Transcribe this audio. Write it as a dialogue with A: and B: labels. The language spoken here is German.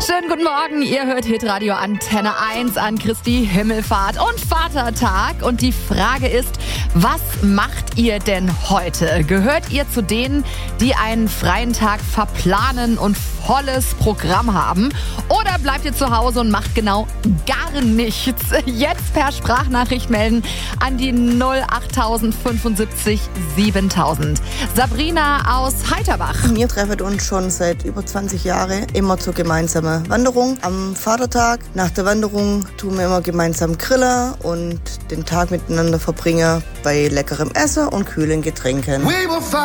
A: Schönen guten Morgen, ihr hört Hitradio Antenne 1 an Christi Himmelfahrt und Vatertag. Und die Frage ist, was macht ihr denn heute? Gehört ihr zu denen, die einen freien Tag verplanen und volles Programm haben? Oder bleibt ihr zu Hause und macht genau gar nichts? Jetzt per Sprachnachricht melden an die 08075 7000. Sabrina aus Heiterbach.
B: Wir treffen uns schon seit über 20 Jahren immer zur gemeinsamen Wanderung. Am Vatertag nach der Wanderung tun wir immer gemeinsam grillen und den Tag miteinander verbringen bei leckerem Essen und kühlen Getränken.